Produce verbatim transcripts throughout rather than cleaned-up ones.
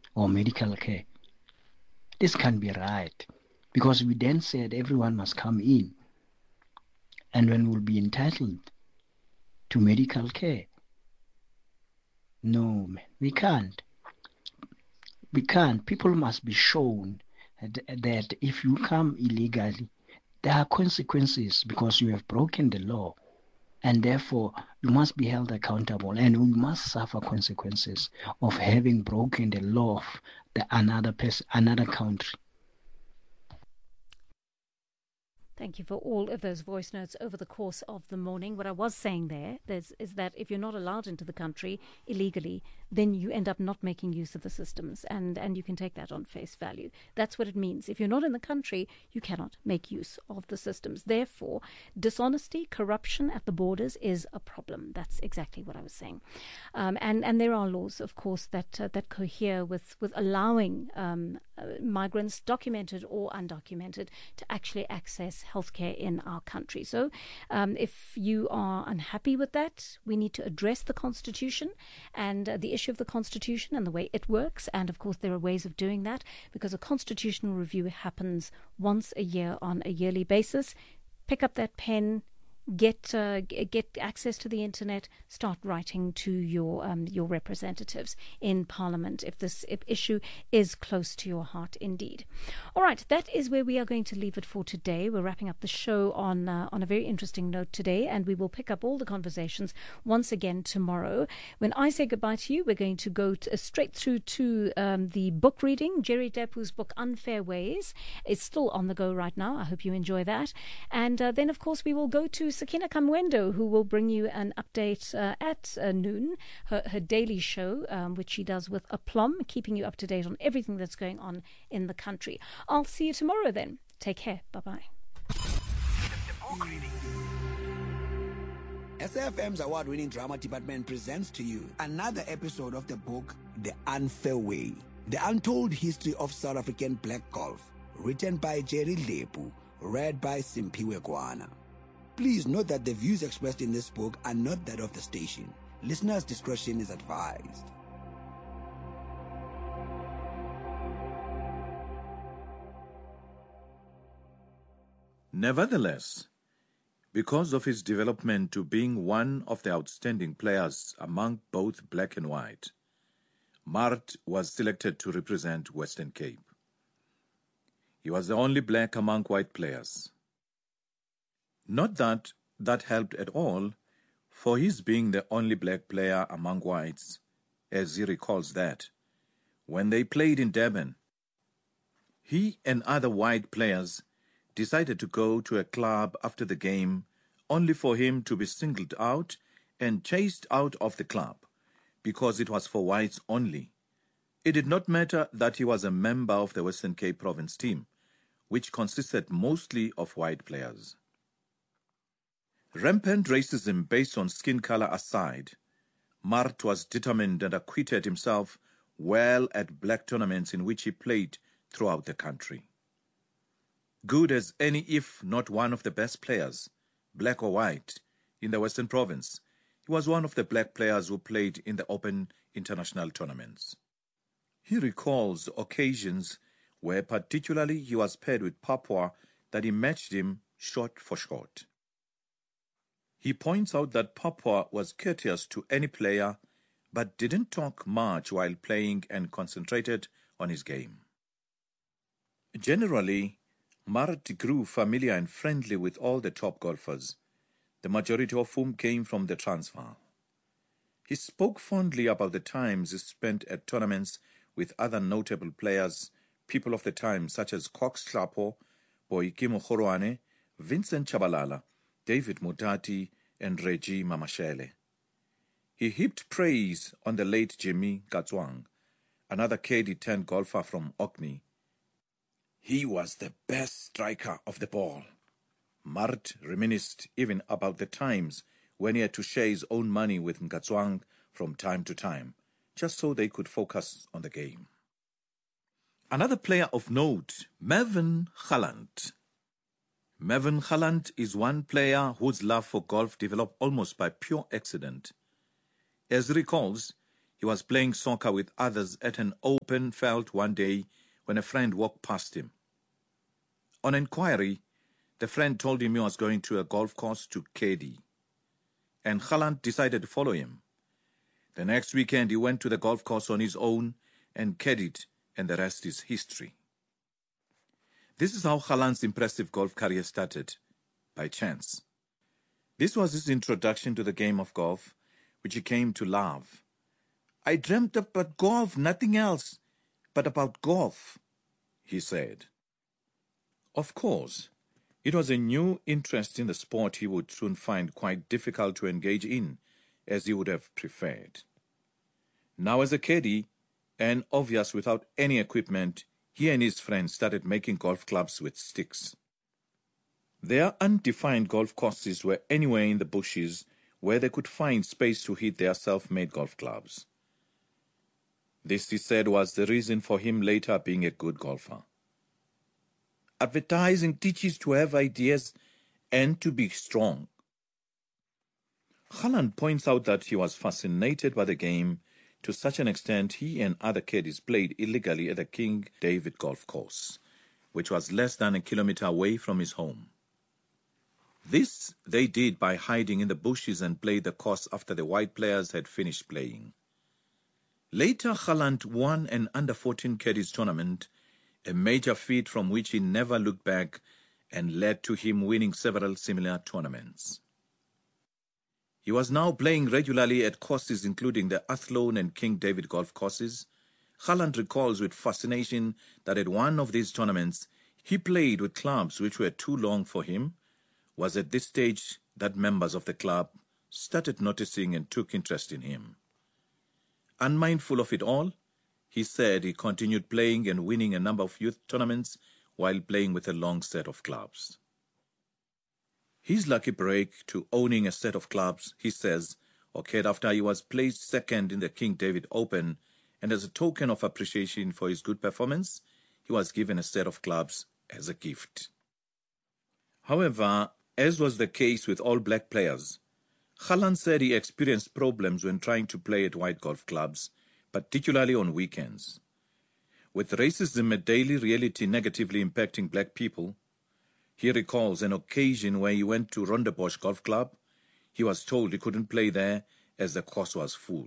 or medical care. This can't be right, because we then said everyone must come in and when will be entitled to medical care. No, man, we can't. We can't. People must be shown that if you come illegally, there are consequences because you have broken the law, and therefore you must be held accountable and you must suffer consequences of having broken the law of the another person, another country. Thank you for all of those voice notes over the course of the morning. What I was saying there is, is that if you're not allowed into the country illegally, then you end up not making use of the systems, and, and you can take that on face value. That's what it means. If you're not in the country, you cannot make use of the systems. Therefore, dishonesty, corruption at the borders is a problem. That's exactly what I was saying. Um, and, and there are laws, of course, that uh, that cohere with, with allowing um, uh, migrants, documented or undocumented, to actually access healthcare in our country. So um, if you are unhappy with that, we need to address the Constitution and uh, the issue of the Constitution and the way it works. And of course, there are ways of doing that, because a constitutional review happens once a year on a yearly basis. Pick up that pen, get uh, get access to the internet, start writing to your um, your representatives in Parliament if this if issue is close to your heart indeed. All right, that is where we are going to leave it for today. We're wrapping up the show on uh, on a very interesting note today, and we will pick up all the conversations once again tomorrow. When I say goodbye to you, we're going to go to, uh, straight through to um, the book reading. Jerry Depu's book Unfair Ways is still on the go right now. I hope you enjoy that. And uh, then, of course, we will go to Sakina Kamwendo, who will bring you an update uh, at uh, noon, her, her daily show, um, which she does with aplomb, keeping you up to date on everything that's going on in the country. I'll see you tomorrow then. Take care. Bye-bye. S A F M's award-winning drama department presents to you another episode of the book, The Unfair Way, The Untold History of South African Black Golf, written by Jerry Depu, read by Simpiwe Kwana. Please note that the views expressed in this book are not that of the station. Listeners' discretion is advised. Nevertheless, because of his development to being one of the outstanding players among both black and white, Mart was selected to represent Western Cape. He was the only black among white players. Not that that helped at all, for his being the only black player among whites, as he recalls that, when they played in Durban, he and other white players decided to go to a club after the game only for him to be singled out and chased out of the club because it was for whites only. It did not matter that he was a member of the Western Cape Province team, which consisted mostly of white players. Rampant racism based on skin color aside, Mart was determined and acquitted himself well at black tournaments in which he played throughout the country. Good as any, if not one of the best players, black or white, in the Western Province, he was one of the black players who played in the open international tournaments. He recalls occasions where particularly he was paired with Papua that he matched him short for short. He points out that Papua was courteous to any player, but didn't talk much while playing and concentrated on his game. Generally, Mart grew familiar and friendly with all the top golfers, the majority of whom came from the Transvaal. He spoke fondly about the times he spent at tournaments with other notable players, people of the time such as Cox Hlapo, Boiki Mogorwane, Vincent Chabalala, David Mutati, and Reggie Mamashele. He heaped praise on the late Jimmy Gatswang, another K D ten golfer from Orkney. He was the best striker of the ball. Mart reminisced even about the times when he had to share his own money with Ngatswang from time to time, just so they could focus on the game. Another player of note, Mervyn Gallant. Mervyn Gallant is one player whose love for golf developed almost by pure accident. As he recalls, He was playing soccer with others at an open field one day when a friend walked past him. On inquiry, the friend told him he was going to a golf course to caddy, and Galant decided to follow him. The next weekend, he went to the golf course on his own and caddied, and the rest is history. This is how Galant's impressive golf career started, by chance. This was his introduction to the game of golf, which he came to love. "I dreamt about golf, nothing else but about golf," he said. Of course, it was a new interest in the sport he would soon find quite difficult to engage in, as he would have preferred. Now as a caddy, and obvious without any equipment, he and his friends started making golf clubs with sticks. Their undefined golf courses were anywhere in the bushes where they could find space to hit their self-made golf clubs. This, he said, was the reason for him later being a good golfer. Advertising teaches to have ideas and to be strong. Galant points out that he was fascinated by the game to such an extent he and other caddies played illegally at the King David Golf Course, which was less than a kilometer away from his home. This they did by hiding in the bushes and played the course after the white players had finished playing. Later, Galant won an under fourteen caddies tournament, a major feat from which he never looked back and led to him winning several similar tournaments. He was now playing regularly at courses including the Athlone and King David golf courses. Galant recalls with fascination that at one of these tournaments he played with clubs which were too long for him. Was at this stage that members of the club started noticing and took interest in him. Unmindful of it all, he said he continued playing and winning a number of youth tournaments while playing with a long set of clubs. His lucky break to owning a set of clubs, he says, occurred after he was placed second in the King David Open, and as a token of appreciation for his good performance, he was given a set of clubs as a gift. However, as was the case with all black players, Galant said he experienced problems when trying to play at white golf clubs, particularly on weekends. With racism a daily reality negatively impacting black people, he recalls an occasion where he went to Rondebosch Golf Club. He was told he couldn't play there as the course was full.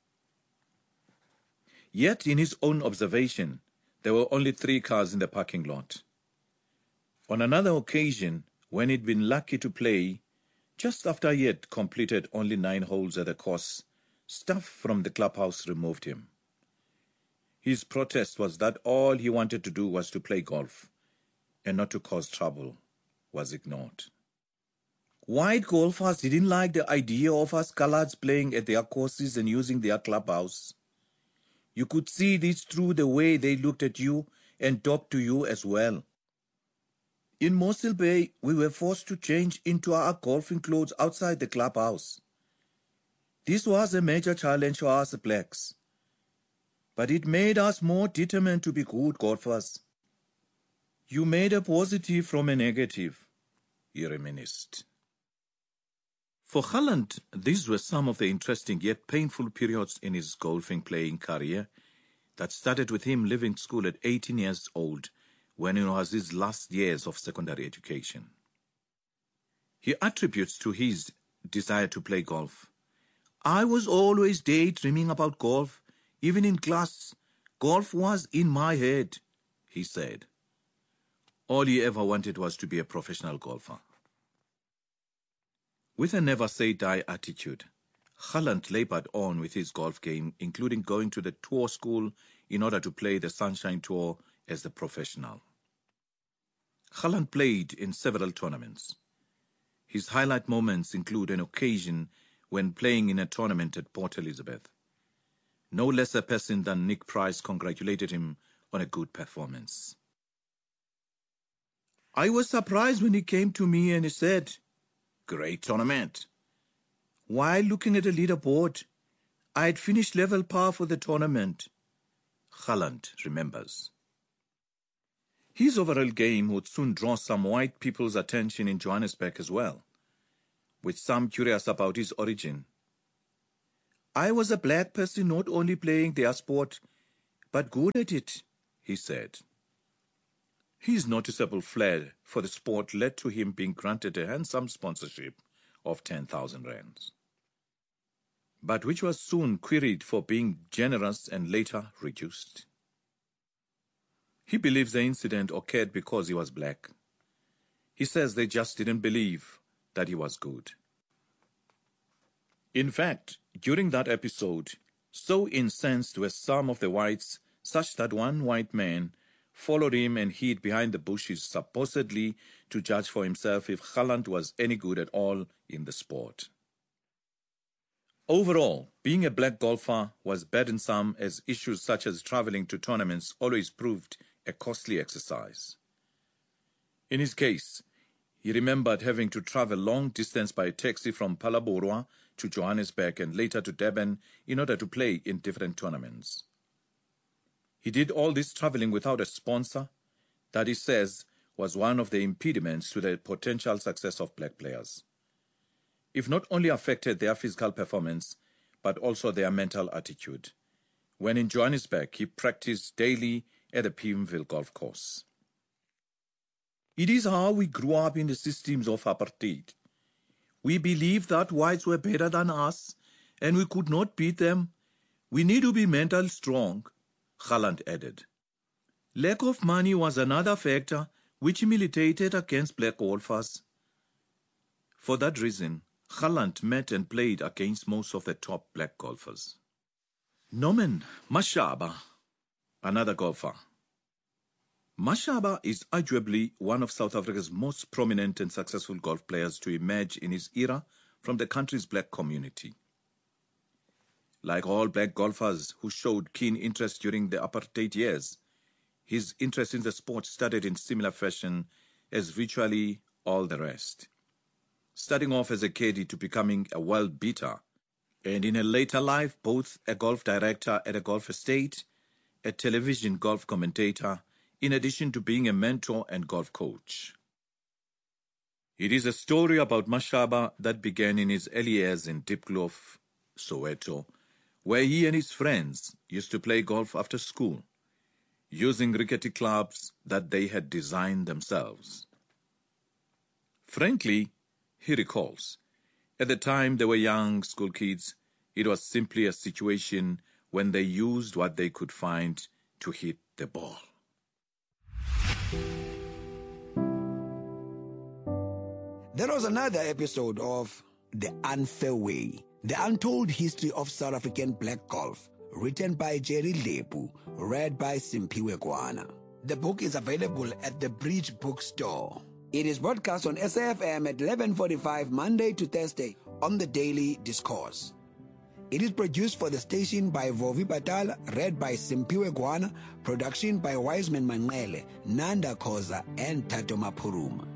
Yet, in his own observation, there were only three cars in the parking lot. On another occasion, when he'd been lucky to play, just after he had completed only nine holes at the course, staff from the clubhouse removed him. His protest was that all he wanted to do was to play golf, and not to cause trouble, was ignored. White golfers didn't like the idea of us coloureds playing at their courses and using their clubhouse. You could see this through the way they looked at you and talked to you as well. In Mossel Bay, we were forced to change into our golfing clothes outside the clubhouse. This was a major challenge for us blacks, but it made us more determined to be good golfers. You made a positive from a negative, he reminisced. For Galant, these were some of the interesting yet painful periods in his golfing playing career that started with him leaving school at eighteen years old, when it was his last years of secondary education. He attributes to his desire to play golf. I was always daydreaming about golf. Even in class, golf was in my head, he said. All he ever wanted was to be a professional golfer. With a never-say-die attitude, Galant labored on with his golf game, including going to the tour school in order to play the Sunshine Tour as the professional. Galant played in several tournaments. His highlight moments include an occasion when playing in a tournament at Port Elizabeth. No lesser person than Nick Price congratulated him on a good performance. I was surprised when he came to me and he said, "Great tournament." While looking at the leaderboard, I had finished level par for the tournament. Galant remembers. His overall game would soon draw some white people's attention in Johannesburg as well, with some curious about his origin. I was a black person not only playing their sport, but good at it, he said. His noticeable flair for the sport led to him being granted a handsome sponsorship of ten thousand rands, but which was soon queried for being generous and later reduced. He believes the incident occurred because he was black. He says they just didn't believe that he was good. In fact, during that episode, so incensed were some of the whites, such that one white man followed him and hid behind the bushes, supposedly to judge for himself if Galant was any good at all in the sport. Overall, being a black golfer was burdensome, as issues such as traveling to tournaments always proved a costly exercise. In his case, he remembered having to travel long distance by taxi from Phalaborwa to Johannesburg and later to Durban in order to play in different tournaments. He did all this traveling without a sponsor that he says was one of the impediments to the potential success of black players. It not only affected their physical performance, but also their mental attitude. When in Johannesburg, he practiced daily at the Pimville golf course. It is how we grew up in the systems of apartheid. We believed that whites were better than us, and we could not beat them. We need to be mentally strong, Galant added. Lack of money was another factor which militated against black golfers. For that reason, Galant met and played against most of the top black golfers. Norman Mashaba, another golfer. Mashaba is arguably one of South Africa's most prominent and successful golf players to emerge in his era from the country's black community. Like all black golfers who showed keen interest during the apartheid years, his interest in the sport started in similar fashion as virtually all the rest. Starting off as a caddy to becoming a world beater, and in a later life both a golf director at a golf estate, a television golf commentator, in addition to being a mentor and golf coach. It is a story about Mashaba that began in his early years in Diepkloof, Soweto, where he and his friends used to play golf after school, using rickety clubs that they had designed themselves. Frankly, he recalls, at the time they were young school kids, it was simply a situation when they used what they could find to hit the ball. There was another episode of The Unfair Way, The Untold History of South African Black Golf, written by Jerry Lepu, read by Simpiwe Kwana. The book is available at the Bridge Bookstore. It is broadcast on S A F M at eleven forty-five Monday to Thursday on the Daily Discourse. It is produced for the station by Vovi Patal, read by Simpiwe Kwana, production by Wiseman Manele, Nanda Koza, and Tato Mapuruma.